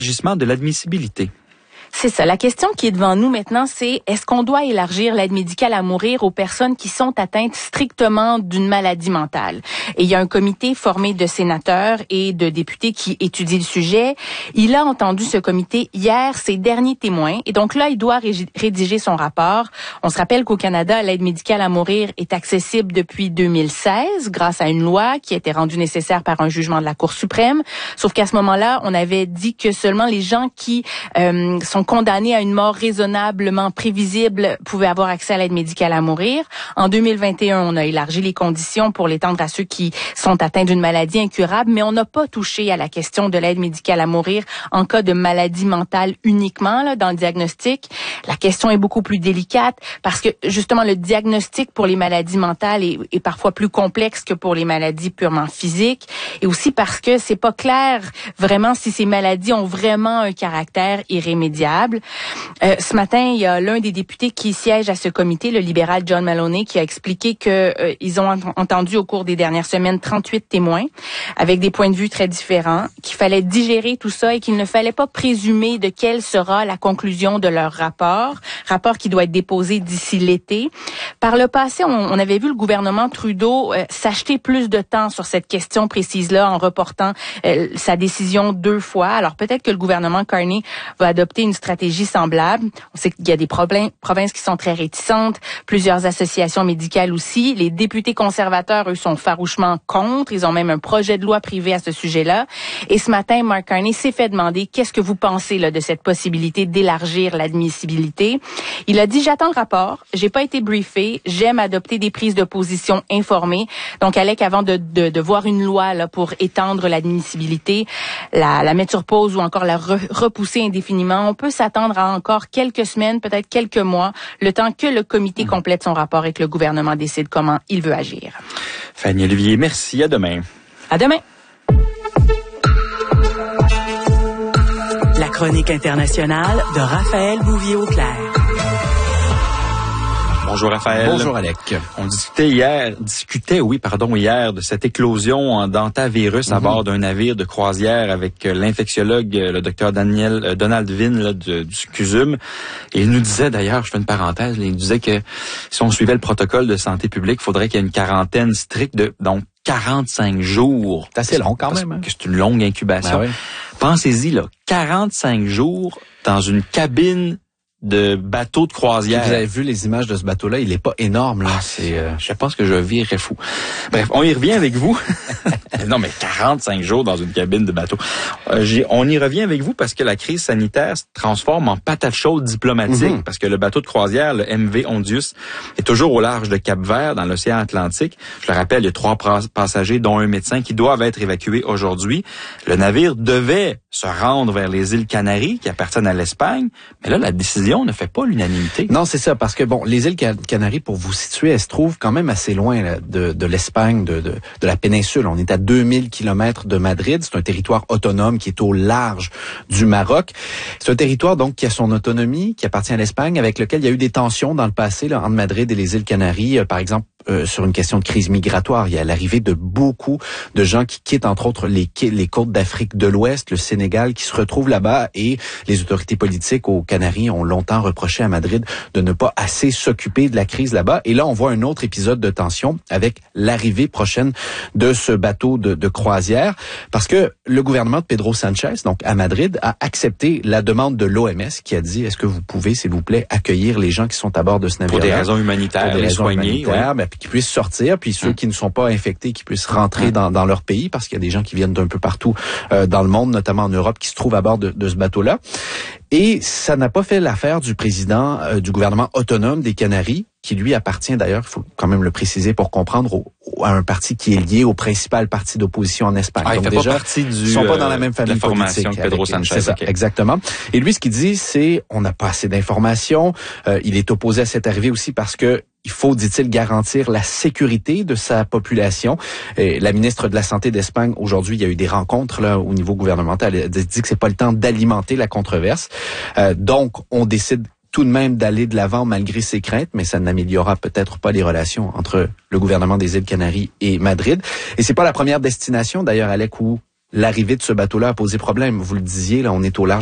Élargissement de l'admissibilité. C'est ça. La question qui est devant nous maintenant, c'est est-ce qu'on doit élargir l'aide médicale à mourir aux personnes qui sont atteintes strictement d'une maladie mentale? Et il y a un comité formé de sénateurs et de députés qui étudie le sujet. Il a entendu ce comité hier, ses derniers témoins. Et donc là, il doit rédiger son rapport. On se rappelle qu'au Canada, l'aide médicale à mourir est accessible depuis 2016 grâce à une loi qui a été rendue nécessaire par un jugement de la Cour suprême. Sauf qu'à ce moment-là, on avait dit que seulement les gens qui sont condamnés à une mort raisonnablement prévisible pouvaient avoir accès à l'aide médicale à mourir. En 2021, on a élargi les conditions pour l'étendre à ceux qui sont atteints d'une maladie incurable, mais on n'a pas touché à la question de l'aide médicale à mourir en cas de maladie mentale uniquement là, dans le diagnostic. La question est beaucoup plus délicate parce que justement le diagnostic pour les maladies mentales est parfois plus complexe que pour les maladies purement physiques, et aussi parce que c'est pas clair vraiment si ces maladies ont vraiment un caractère irrémédiable. Ce matin, il y a l'un des députés qui siège à ce comité, le libéral John Maloney, qui a expliqué que ils ont entendu au cours des dernières semaines 38 témoins avec des points de vue très différents, qu'il fallait digérer tout ça et qu'il ne fallait pas présumer de quelle sera la conclusion de leur rapport qui doit être déposé d'ici l'été. Par le passé, on avait vu le gouvernement Trudeau s'acheter plus de temps sur cette question précise-là en reportant sa décision 2 fois. Alors peut-être que le gouvernement Carney va adopter une stratégie semblable. On sait qu'il y a des provinces qui sont très réticentes, plusieurs associations médicales aussi. Les députés conservateurs, eux, sont farouchement contre. Ils ont même un projet de loi privé à ce sujet-là. Et ce matin, Mark Carney s'est fait demander qu'est-ce que vous pensez là de cette possibilité d'élargir l'admissibilité. Il a dit, j'attends le rapport, j'ai pas été briefé, j'aime adopter des prises de position informées. Donc, Alec, avant de voir une loi là pour étendre l'admissibilité, la mettre sur pause ou encore la repousser indéfiniment, on peut s'attendre à encore quelques semaines, peut-être quelques mois, le temps que le comité complète son rapport et que le gouvernement décide comment il veut agir. Fanny Olivier, merci. À demain. À demain. La chronique internationale de Raphaël Bouvier-Auclair. Bonjour Raphaël. Bonjour Alec. On discutait hier de cette éclosion d'hantavirus à bord d'un navire de croisière avec l'infectiologue, le docteur Donald Vin du CUSUM. Et il nous disait d'ailleurs, je fais une parenthèse, il nous disait que si on suivait le protocole de santé publique, il faudrait qu'il y ait une quarantaine stricte de 45 jours. C'est assez long quand même. Hein? C'est une longue incubation. Ben oui. Pensez-y, 45 jours dans une cabine de bateau de croisière. Vous avez vu les images de ce bateau-là, il est pas énorme là. Je pense que je virerais fou. Bref, on y revient avec vous. Non, mais 45 jours dans une cabine de bateau. On y revient avec vous parce que la crise sanitaire se transforme en patate chaude diplomatique, parce que le bateau de croisière, le MV Ondius, est toujours au large de Cap-Vert, dans l'océan Atlantique. Je le rappelle, il y a 3 passagers, dont un médecin, qui doivent être évacués aujourd'hui. Le navire devait se rendre vers les îles Canaries, qui appartiennent à l'Espagne, mais là, la décision ne fait pas l'unanimité. Non, c'est ça, parce que les îles Canaries, pour vous situer, elles se trouvent quand même assez loin là, de l'Espagne, de la péninsule. On est à 2000 kilomètres de Madrid. C'est un territoire autonome qui est au large du Maroc. C'est un territoire donc qui a son autonomie, qui appartient à l'Espagne, avec lequel il y a eu des tensions dans le passé là, entre Madrid et les îles Canaries. Par exemple, sur une question de crise migratoire, il y a l'arrivée de beaucoup de gens qui quittent entre autres les côtes d'Afrique de l'Ouest, le Sénégal, qui se retrouvent là-bas, et les autorités politiques aux Canaries ont longtemps reproché à Madrid de ne pas assez s'occuper de la crise là-bas. Et là, on voit un autre épisode de tension avec l'arrivée prochaine de ce bateau de croisière, parce que le gouvernement de Pedro Sanchez, donc à Madrid, a accepté la demande de l'OMS qui a dit, est-ce que vous pouvez, s'il vous plaît, accueillir les gens qui sont à bord de ce navire-là? Pour des raisons humanitaires, les soigner. Qui puissent sortir, puis ceux qui ne sont pas infectés, qui puissent rentrer dans leur pays, parce qu'il y a des gens qui viennent d'un peu partout dans le monde, notamment en Europe, qui se trouvent à bord de ce bateau-là. Et ça n'a pas fait l'affaire du président du gouvernement autonome des Canaries, qui lui appartient d'ailleurs, il faut quand même le préciser pour comprendre, à un parti qui est lié au principal parti d'opposition en Espagne. Donc déjà, pas partie ils sont pas dans la même famille politique. Que Pedro Sanchez. C'est ça, exactement. Et lui, ce qu'il dit, c'est on n'a pas assez d'informations. Il est opposé à cette arrivée aussi parce que il faut, dit-il, garantir la sécurité de sa population. Et la ministre de la Santé d'Espagne, aujourd'hui, il y a eu des rencontres là au niveau gouvernemental. Elle dit que c'est pas le temps d'alimenter la controverse. Donc, on décide tout de même d'aller de l'avant malgré ses craintes, mais ça n'améliorera peut-être pas les relations entre le gouvernement des îles Canaries et Madrid. Et c'est pas la première destination, d'ailleurs, Alec, où l'arrivée de ce bateau-là a posé problème. Vous le disiez, là, on est au large